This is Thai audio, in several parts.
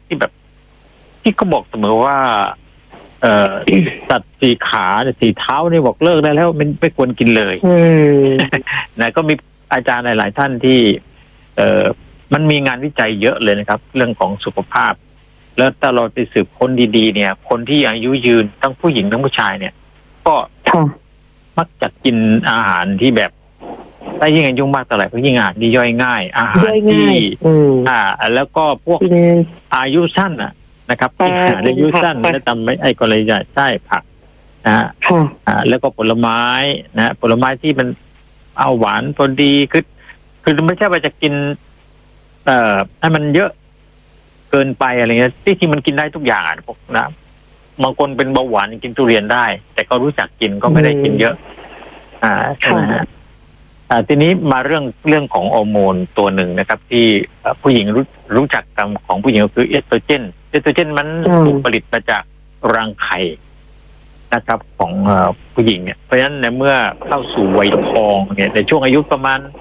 ที่แบบที่เขาบอกเสมอว่าสัตว์สี่ขาสี่เท้านี่บอกเลิกได้แล้วมันไม่ควรกินเลยนะก็มีอาจารย์หลายๆท่านที่มันมีงานวิจัยเยอะเลยนะครับเรื่องของสุขภาพแล้วถ้าเราไปสืบค้นดีๆเนี่ยคนที่อายุยืนทั้งผู้หญิงทั้งผู้ชายเนี่ยก็มักจะกินอาหารที่แบบถ้ายิ่งอายุมากเท่าไหร่ก็ยิ่งอาหารที่ย่อยง่ายอาหารที่แล้วก็พวกอายุสั้นนะครับอายุสั้นและทำไม่ไอ้ก็เลยใช่ผักนะฮะแล้วก็ผลไม้นะผลไม้ที่มันเอาหวานพอดีคือไม่ใช่ว่าจะกินให้มันเยอะเกินไปอะไรเงี้ยที่มันกินได้ทุกอย่างพวกนะบางคนเป็นเบาหวานกินทุเรียนได้แต่ก็รู้จักกินก็ไม่ได้กินเยอะใช่ไหมฮะทีนี้มาเรื่องของฮอร์โมนตัวหนึ่งนะครับที่ผู้หญิงรู้จักกันของผู้หญิงก็คือเอสโตรเจนมันถูกผลิตมาจากรังไข่นะครับของผู้หญิงเนี่ยเพราะฉะนั้นในเมื่อเข้าสู่วัยทองเนี่ยในช่วงอายุประมาณ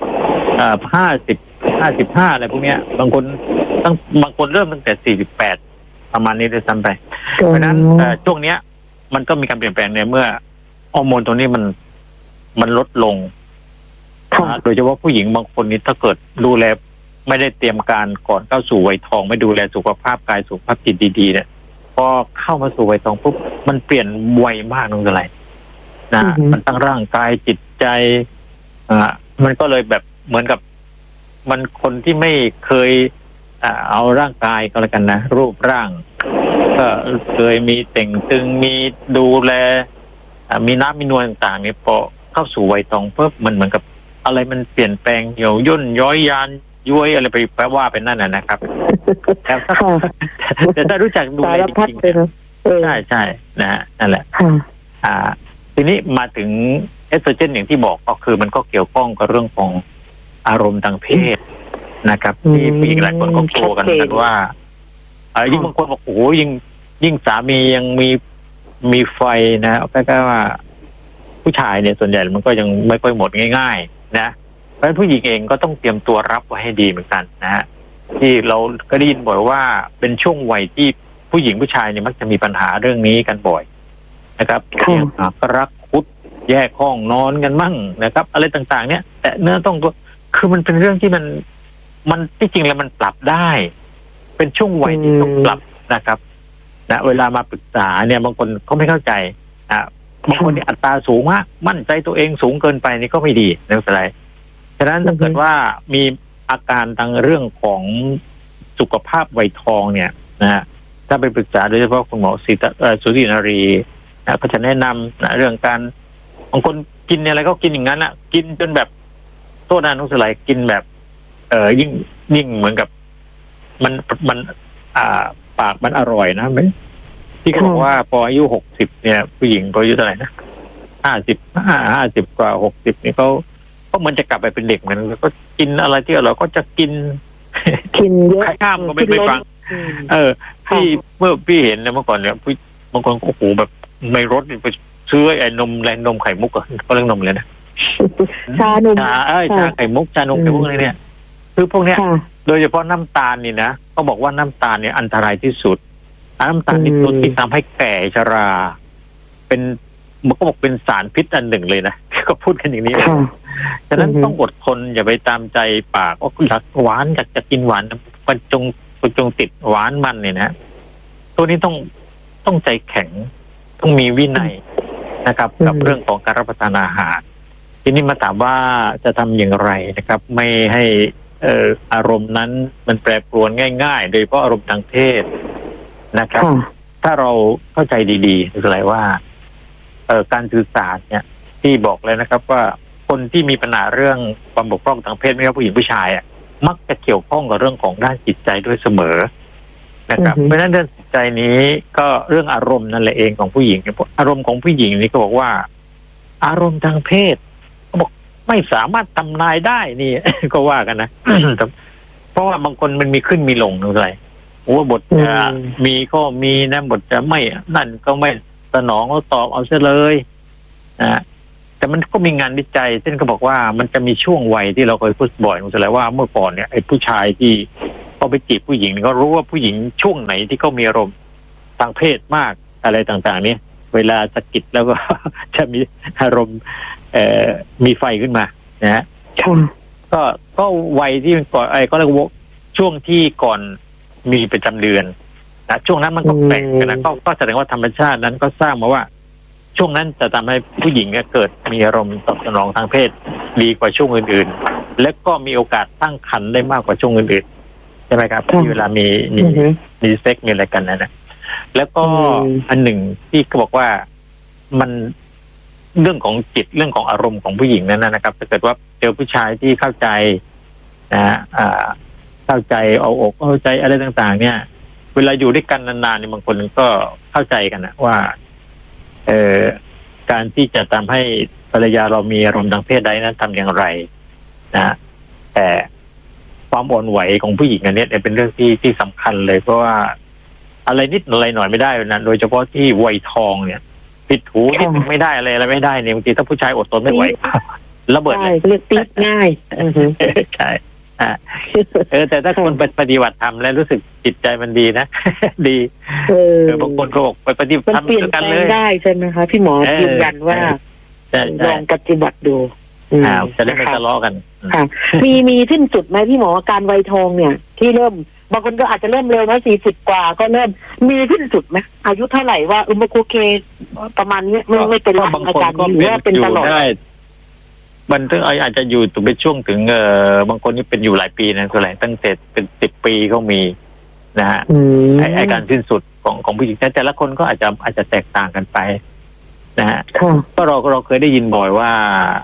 55อะไรพวกเนี้ยบางคนเริ่มตั้งแต่48ประมาณนี้เลยซ้ำไปเพราะฉะนั้นช่วงเนี้ยมันก็มีการเปลี่ยนแปลงในเมื่อฮอร์โมนตัวนี้มันลดลงโดยเฉพาะผู้หญิงบางคนนี้ถ้าเกิดดูแลไม่ได้เตรียมการก่อนเข้าสู่วัยทองไม่ดูแลสุขภาพกายสุขภาพจิตดีๆเนี่ยพอเข้ามาสู่วัยทองปุ๊บมันเปลี่ยนไวมากนั่นคืออะไรนะมันตั้งร่างกายจิตใจมันก็เลยแบบเหมือนกับมันคนที่ไม่เคยเอาร่างกายก็แล้วกันนะรูปร่างก็เคยมีเต่งตึงมีดูแลมีน้ำมีนวลต่างๆเนี่ยพอเข้าสู่วัยทองปุ๊บมันเหมือนกับอะไรมันเปลี่ยนแปลงเหี่ยวย่นย้อยยานย้วยอะไรไปแปลว่าเป็นนั่นนะครับแต่ถ้ารู้จักดูแลจริงๆใช่นะฮะนั่นแหละทีนี้มาถึงเอสโตรเจนอย่างที่บอกก็คือมันก็เกี่ยวข้องกับเรื่องของอารมณ์ทางเพศนะครับที่ผู้หญิงหลายคนก็โกรธกันว่ายิ่งบางคนบอกโอ้โหยิ่งสามียังมีไฟนะแค่ว่าผู้ชายเนี่ยส่วนใหญ่มันก็ยังไม่ค่อยหมดง่ายๆนะเพราะฉะนั้นผู้หญิงเองก็ต้องเตรียมตัวรับไว้ให้ดีเหมือนกันนะฮะที่เราก็ได้ยินบ่อยว่าเป็นช่วงวัยที่ผู้หญิงผู้ชายเนี่ยมักจะมีปัญหาเรื่องนี้กันบ่อยนะครับรักคุดแยกห้องนอนกันมั่งนะครับอะไรต่างๆเนี่ยแต่เนื้อต้องตัวคือมันเป็นเรื่องที่มันที่จริงแล้วมันปรับได้เป็นช่วงวัยที่ต้องปรับนะครับนะเวลามาปรึกษาเนี่ยบางคนเขาไม่เข้าใจบางคนเนี่ยอัตราสูงมากมั่นใจตัวเองสูงเกินไปนี่ก็ไม่ดีไม่เป็นไรฉะนั้นถ้าเกิดว่ามีอาการทางเรื่องของสุขภาพวัยทองเนี่ยนะฮะถ้าไปปรึกษาโดยเฉพาะคุณหมอสุตินารีก็จะแนะนำเรื่องการบางคนกินอะไรก็กินอย่างนั้นกินจนแบบโทษนะนุสไลกินแบบยิ่งเหมือนกับมันปากมันอร่อยนะไหมที่เขาบอกว่าพออายุ60เนี่ยผู้หญิงพออายุเท่าไหร่นะ50กว่า60นี่เขาเหมือนจะกลับไปเป็นเด็กเหมือนแล้วก็กินอะไรที่เราก็จะกินเยอะข้ามก็ไม่ฟังที่เมื่อพี่เห็นเนี่ยเมื่อก่อนเนี่ยบางคนโอ้โหแบบในรถไปซื้อไอ้นมไข่มุกก็เรียกนมเลยนะชานมชาไข่มุกชานมไข่มุกอะไรเนี่ยคือพวกเนี้ยโดยเฉพาะน้ำตาลนี่นะก็บอกว่าน้ำตาลเนี่ยอันตรายที่สุดน้ำตาลนี่ตัวที่ทำให้แก่ชรามันก็บอกเป็นสารพิษอันหนึ่งเลยนะก็พูดกันอย่างนี้ฉะนั้นต้องอดทนอย่าไปตามใจปากว่าอยากหวานอยากจะกินหวานมันจงติดหวานมันเนี่ยนะตัวนี้ต้องใจแข็งต้องมีวินัยนะครับกับเรื่องของการรับประทานอาหารทีนี้มาถามว่าจะทำอย่างไรนะครับไม่ให้อารมณ์นั้นมันแปรปรวนง่ายๆโดยเฉพาะอารมณ์ทางเพศนะครับถ้าเราเข้าใจดีๆคืออะไรว่าการสื่อสารเนี่ยที่บอกเลยนะครับว่าคนที่มีปัญหาเรื่องความบกพร่องทางเพศไม่ว่าผู้หญิงผู้ชายมักจะเกี่ยวข้องกับเรื่องของด้านจิตใจด้วยเสมอนะครับเพราะฉะนั้นเรื่องจิตใจนี้ก็เรื่องอารมณ์นั่นแหละเองของผู้หญิงอารมณ์ของผู้หญิงนี่ก็บอกว่าอารมณ์ทางเพศเขาบอกไม่สามารถทำนายได้นี่ ก็ว่ากันนะ เพราะว่าบางคนมันมีขึ้นมีลงอะไรโอ้บทจะมีก็มีนะบทจะไม่นั่นก็ไม่สนองแล้วตอบเอาซะเลยนะแต่มันก็มีงานวิจัยเช่นเขาบอกว่ามันจะมีช่วงวัยที่เราเคยพูดบ่อยนั่นแหละว่าเมื่อก่อนเนี่ยไอ้ผู้ชายที่เขาเขาไปจีบผู้หญิงเขารู้ว่าผู้หญิงช่วงไหนที่เขามีอารมณ์ทางเพศมากอะไรต่างๆเนี่ยเวลาสะกิดแล้วก็ จะมีอารมณ์มีไฟขึ้นมานะฮะก็วัยที่ก่อนก็เรียกว่าช่วงที่ก่อนมีประจำเดือนนะช่วงนั้นมันก็แปลกกันนะก็แสดงว่าธรรมชาตินั้นก็สร้างมาว่าช่วงนั้นจะทำให้ผู้หญิงเกิดมีอารมณ์ตอบสนองทางเพศดีกว่าช่วงอื่นๆและก็มีโอกาสตั้งครรภ์ได้มากกว่าช่วงอื่นๆใช่ไหมครับที่เวลามีเซ็กมีอะไรกันนะแล้วก็อันหนึ่งที่เขาบอกว่ามันเรื่องของจิตเรื่องของอารมณ์ของผู้หญิงนั้นนะครับถ้าเกิดว่าเจอผู้ชายที่เข้าใจเข้าใจเอาอกเข้าใจอะไรต่างๆเนี่ยเวลาอยู่ด้วยกันนานๆเนี่ยบางคนก็เข้าใจกันนะว่าการที่จะทำให้ภรรยาเรามีอารมณ์ทางเพศได้นั้นทำอย่างไรนะแต่ความอ่อนไหวของผู้หญิงอันนี้เป็นเรื่องที่สำคัญเลยเพราะว่าอะไรนิดอะไรหน่อยไม่ได้นะโดยเฉพาะที่วัยทองเนี่ยปิดหูนิดไม่ได้อะไรไม่ได้เนี่ยบางทีถ้าผู้ชายอดทนไม่ไหวระเบิดเลยเรียกติดง่ายใช่แต่ถ้าคนปฏิบัติธรรมแล้วรู้สึกจิตใจมันดีนะดีบางคนก็บอกไปปฏิบัติธรรมด้วยกันเลยได้ใช่ไหมคะพี่หมอยืนยันว่าลองปฏิบัติดูจะได้ไม่ทะเลาะกันมีสิ้นสุดไหมพี่หมอการวัยทองเนี่ยที่เริ่มบางคนก็อาจจะเริ่มเร็วนะ40 กว่าก็เริ่มมีสิ้นสุดไหมอายุเท่าไหร่ว่ามันโอเคประมาณนี้ไม่เป็นไรอาจารย์หรือว่าเป็นตลอดมันถึงอาจจะอยู่ถึงเป็นช่วงถึงบางคนนี่เป็นอยู่หลายปีนะตัวไหนตั้งแต่เป็น10 ปีเขามีนะฮะไอการสิ้นสุดของผู้หญิงแต่ละคนก็อาจจะแตกต่างกันไปนะฮะก็เราเคยได้ยินบ่อยว่า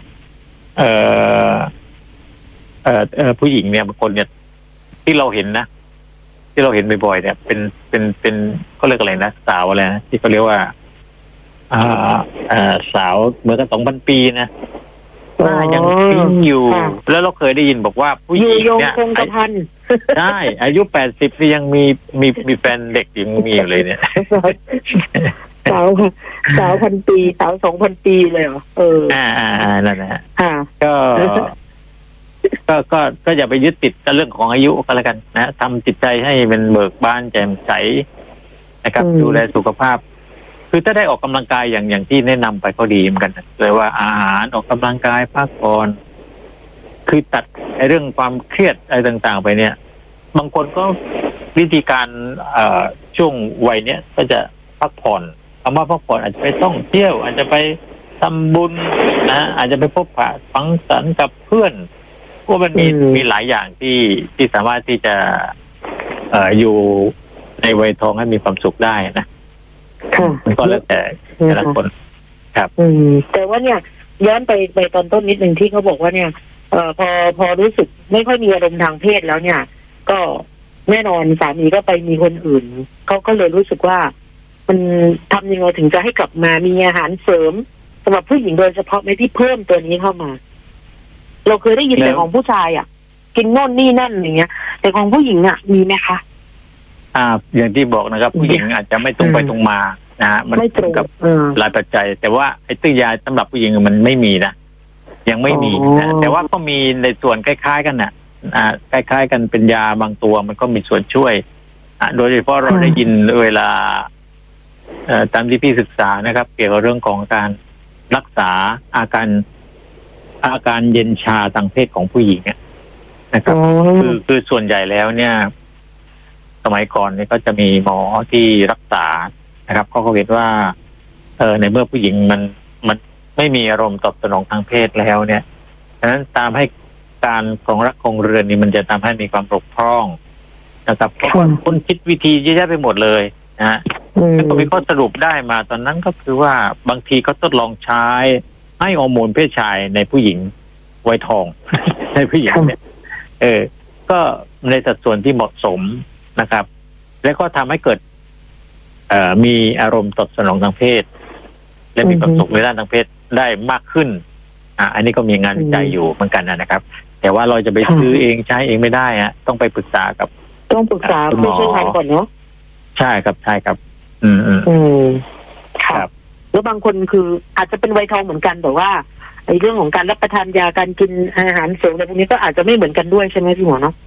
ผู้หญิงเนี่ยบางคนเนี่ยที่เราเห็นนะที่เราเห็นบ่อยๆเนี่ยเป็นเขาเรียกอะไรนะสาวอะไรนะที่เขาเรียกว่าสาวเหมือนกัน2,000 ปีนะหน้ายังปิ้งอยู่แล้วเราเคยได้ยินบอกว่าผู้หญิงเนี่ยใช่อายุ80ที่ยังมีแฟนเด็กยังมีอยู่เลยเนี่ยสาว1,000 ปีสาว2,000 ปีเลยเหรอนั่นนะก็อย่าไปยึดติดกับเรื่องของอายุก็แล้วกันนะทำจิตใจให้เป็นเบิกบานแจ่มใสนะครับดูแลสุขภาพคือถ้าได้ออกกำลังกายอย่างที่แนะนำไปก็ดีเหมือนกันเลยว่าอาหารออกกำลังกายพักผ่อนคือตัดเรื่องความเครียดอะไรต่างๆไปเนี่ยบางคนก็วิธีการช่วงวัยเนี้ยก็จะพักผ่อนคำว่าพักผ่อนอาจจะไปท่องเที่ยวอาจจะไปทำบุญนะอาจจะไปพบปะสังสรรค์กับเพื่อนว่ามันมีหลายอย่างที่สามารถที่จะอยู่ในวัยทองให้มีความสุขได้นะมันก็แล้วแต่ละคนครับแต่ว่าเนี่ยย้อนไปตอนต้นนิดนึงที่เขาบอกว่าเนี่ยพอรู้สึกไม่ค่อยมีอารมณ์ทางเพศแล้วเนี่ยก็แน่นอนสามีก็ไปมีคนอื่นเขาก็เลยรู้สึกว่ามันทำยังไงถึงจะให้กลับมามีอาหารเสริมสำหรับผู้หญิงโดยเฉพาะในที่เพิ่มตัวนี้เข้ามาเราเคยได้ยินแต่ของผู้ชายกินโน่นนี่นั่นอย่างเงี้ยแต่ของผู้หญิงมีไหมคะอย่างที่บอกนะครับผู้หญิงอาจจะไม่ตรงไปตรงมานะฮะมันตรงกับหลายปัจจัยแต่ว่าไอ้ตื้อยาสำหรับผู้หญิงมันไม่มีนะยังไม่มีนะแต่ว่าก็มีในส่วนคล้ายๆกันคล้ายๆกันเป็นยาบางตัวมันก็มีส่วนช่วยโดยเฉพาะเราได้ยินเวลาตามที่พี่ศึกษานะครับเกี่ยวกับเรื่องของการรักษาอาการเย็นชาทางเพศของผู้หญิงนะครับคือส่วนใหญ่แล้วเนี่ยสมัยก่อนเนี่ยก็จะมีหมอที่รักษานะครับเขาก็เห็นว่าในเมื่อผู้หญิงมันไม่มีอารมณ์ตอบสนองทางเพศแล้วเนี่ยฉะนั้นตามให้การของรักของเรือนนี่มันจะทำให้มีความบกพร่องนะครับเพราะคนคิดวิธีเยอะแยะไปหมดเลยนะฮะแล้วก็มีข้อสรุปได้มาตอนนั้นก็คือว่าบางทีเขาทดลองใช้ให้ฮอร์โมนเพศชายในผู้หญิงวัยทอง ในผู้หญิงเนี่ยก็ในสัดส่วนที่เหมาะสมนะครับแล้วก็ทำให้เกิดมีอารมณ์ตอบสนองทางเพศและมีความสุขในด้านทางเพศได้มากขึ้นอันนี้ก็มีงานวิจัยอยู่เหมือนกันนะครับแต่ว่าเราจะไปซื้อเองใช้เองไม่ได้ต้องไปปรึกษากับต้องปรึกษาผู้เชี่ยวชาญก่อนเนาะใช่ครับครับแล้วบางคนคืออาจจะเป็นวัยทองเหมือนกันแต่ว่าไอ้เรื่องของการรับประทานยาการกินอาหารเสริมอะไรพวกนี้ก็อาจจะไม่เหมือนกันด้วยใช่ไหมพี่หมอเนาะ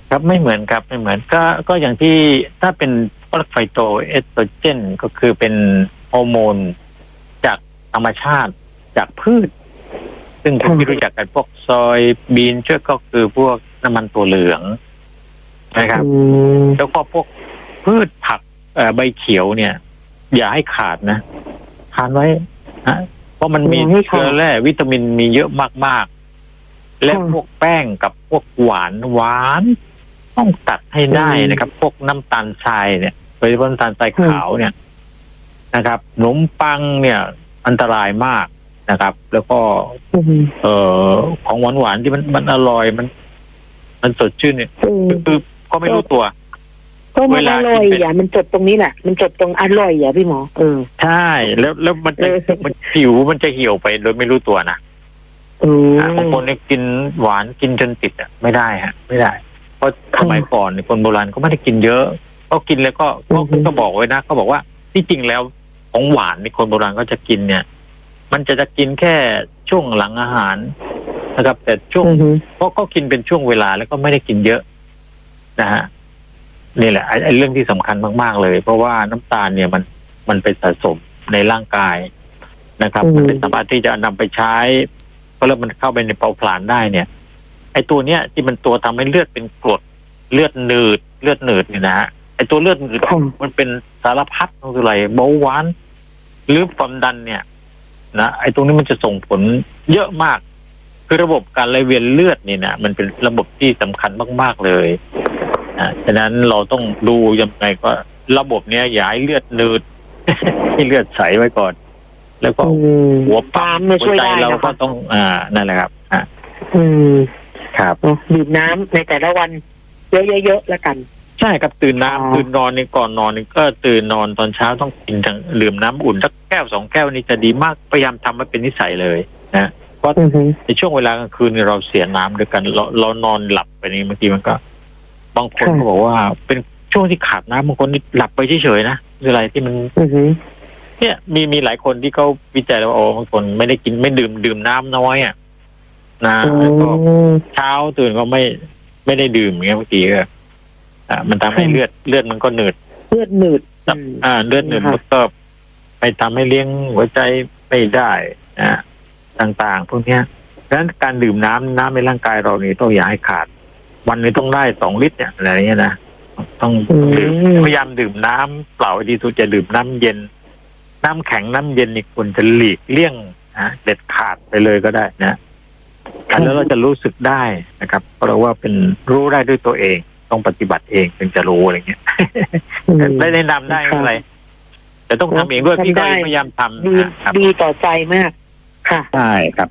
ครับไม่เหมือนครับไม่เหมือนก็อย่างที่ถ้าเป็นไฟโตเอสโตรเจนก็คือเป็นฮอร์โมนจากธรรมชาติจากพืช ซึ่งที่รู้จักกันพวกซอยบีนช่วยก็คือพวกน้ำมันตัวเหลืองนะครับแล้วก็พวกพืชผักใบเขียวเนี่ย อย่าให้ขาดนะทานไว้นะเพราะมันมีเกลือแร่วิตามินมีเยอะมากๆและพวกแป้งกับพวกหวานต้องตัดให้ได้นะครับ พวกน้ำตาลทรายเนี่ยโดยเฉพาะน้ำตาลทรายขาวเนี่ยนะครับขนมปังเนี่ยอันตรายมากนะครับ แล้วก็ของหวานที่มันอร่อยมันสดชื่นเนี่ยคือก็ไม่รู้ตัวก็มันอร่อยอ่ะมันจบตรงนี้แหละมันจบตรงอร่อยอ่ะพี่หมอใช่แล้วมันผิวมันจะเหี่ยวไปโดยไม่รู้ตัวนะบางคนเนี่ยกินหวานกินจนติดอ่ะไม่ได้ฮะไม่ได้เพราะสมัยก่อนคนโบราณก็ไม่ได้กินเยอะก็กินแล้วก็บอกไว้นะเขาบอกว่าที่จริงแล้วของหวานในคนโบราณก็จะกินเนี่ยมันจะกินแค่ช่วงหลังอาหารนะครับแต่ช่วงก็กินเป็นช่วงเวลาแล้วก็ไม่ได้กินเยอะนะฮะนี่แหละไอ้เรื่องที่สำคัญมากๆเลยเพราะว่าน้ำตาลเนี่ยมันไปสะสมในร่างกายนะครับมันเป็นสามารถที่จะนำไปใช้ก็แล้วมันเข้าไปในเผาผลาญได้เนี่ยไอ้ตัวเนี้ยที่มันตัวทำให้เลือดเป็นกรดเลือดหนืดเนี่ยนะฮะไอ้ตัวเลือดหนืดมันเป็นสารพัดอะไรเบาหวานหรือความดันเนี่ยนะไอ้ตรงนี้มันจะส่งผลเยอะมากคือระบบการไหลเวียนเลือดนี่นะมันเป็นระบบที่สำคัญมากๆเลยฉะนั้นเราต้องดูยังไงก็ระบบเนี้ยอย่าให้เลือดหนืด ให้เลือดใสไว้ก่อนแล้วก็หัวปั๊มหัวใจเราก็ต้องนั่นแหละครับครับดื่มน้ำในแต่ละวันเยอะๆแล้วกันใช่ครับตื่นนอนนี่ก่อนนอนนี่ก็ตื่นนอนตอนเช้าต้องกินดื่มน้ำอุ่นสักแก้ว2 แก้วนี่จะดีมากพยายามทำให้เป็นนิสัยเลยนะเพราะในช่วงเวลากลางคืนเราเสียน้ำด้วยกันเรานอนหลับไปนี่บางทีมันก็บางคนก็บอกว่าเป็นช่วงที่ขาดน้ำบางคนนี่หลับไปเฉยๆนะคืออะไรที่มันเนี่ยมีหลายคนที่เขาวิจัยแล้วว่าบางคนไม่ได้กินไม่ดื่มน้ำน้อยนะแล้วก็เช้าตื่นก็ไม่ได้ดื่มอย่างเงี้ยบางทีก็มันทำให้เลือดมันก็หนืดเลือดหนืดมันก็ไปทำให้เลี้ยงหัวใจไม่ได้ต่างๆพวกนี้ดังนั้นการดื่มน้ำในร่างกายเรานี่ต้องอย่าให้ขาดวันนี้ต้องได้2 ลิตรเนี่ยอะไรเงี้ยนะต้องพยายามดื่มน้ำเปล่าดีสุดจะดื่มน้ำเย็นน้ำแข็งน้ำเย็นนี่ควรจะหลีกเลี่ยงเด็ดขาดไปเลยก็ได้นะแล้วเราจะรู้สึกได้นะครับเพราะว่าเป็นรู้ได้ด้วยตัวเองต้องปฏิบัติเองถึงจะรู้อะไรเงี้ยได้แนะนำได้อะไรแต่ต้องทำเองด้วยพี่ก็พยายามทำดีต่อใจมากค่ะใช่ครับ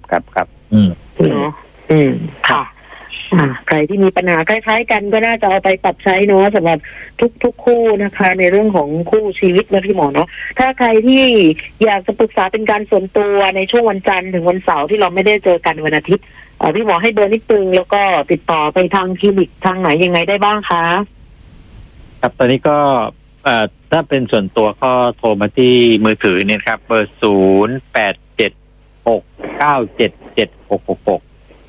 ค่ะใครที่มีปัญหาคล้ายๆกันก็น่าจะเอาไปปรับใช้เนาะสำหรับทุกคู่นะคะในเรื่องของคู่ชีวิตนะพี่หมอเนาะถ้าใครที่อยากจะปรึกษาเป็นการส่วนตัวในช่วงวันจันทร์ถึงวันเสาร์ที่เราไม่ได้เจอกันวันอาทิตย์พี่หมอให้เบอร์นิดนึงแล้วก็ติดต่อไปทางคลินิกทางไหนยังไงได้บ้างคะครับตอนนี้ก็ถ้าเป็นส่วนตัวก็โทรมาที่มือถือเนี่ยครับเบอร์0876977666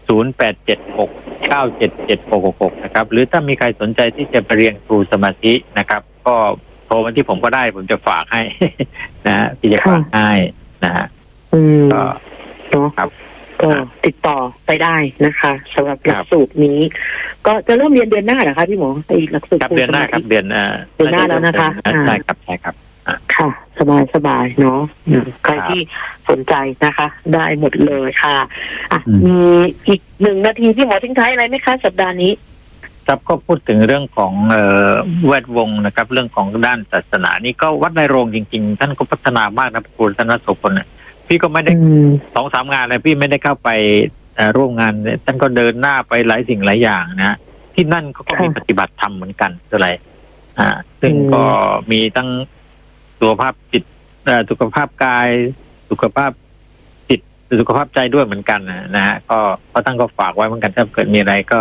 0876977666นะครับหรือถ้ามีใครสนใจที่จะไปเรียนครูสมาธินะครับก็โทรมาที่ผมก็ได้ผมจะฝากให้นะที่จะฝากให้นะฮะก็ครับก็ติดต่อไปได้นะคะสำหรับหลักสูตรนี้ก็จะเริ่มเรียนเดือนหน้าเหรอคะพี่หมออีกหลักสูตรเดือนหน้าครับเดือนหน้าแล้วนะคะใช่ครับค่ะสบายเนาะใครที่สนใจนะคะได้หมดเลยค่ะมีอีก1 นาทีพี่หมอทิ้งท้ายอะไรไหมคะสัปดาห์นี้ครับก็พูดถึงเรื่องของแวดวงนะครับเรื่องของด้านศาสนานี่ก็วัดในโรงจริงๆท่านก็พัฒนามากนะครูธนโสพลพี่ก็ไม่ได้2-3 งานเลยพี่ไม่ได้เข้าไปร่วมงานท่านก็เดินหน้าไปหลายสิ่งหลายอย่างนะที่นั่นเขาก็มีปฏิบัติธรรมเหมือนกันอะไรซึ่งก็มีทั้งสุขภาพจิตสุขภาพกายสุขภาพจิตสุขภาพใจด้วยเหมือนกันนะฮะก็ท่านก็ฝากไว้เหมือนกันถ้าเกิดมีอะไรก็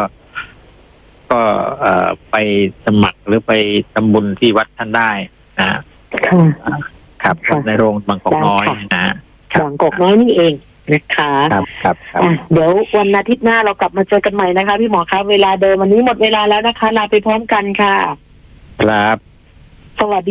ไปสมัครหรือไปทำบุญที่วัดท่านได้นะครับในโรงบางกอกน้อยนะบางกอกน้อยนี่เองนะคะครับเดี๋ยววันอาทิตย์หน้าเรากลับมาเจอกันใหม่นะคะพี่หมอคะเวลาเดิมวันนี้หมดเวลาแล้วนะคะลาไปพร้อมกันค่ะครับสวัสดี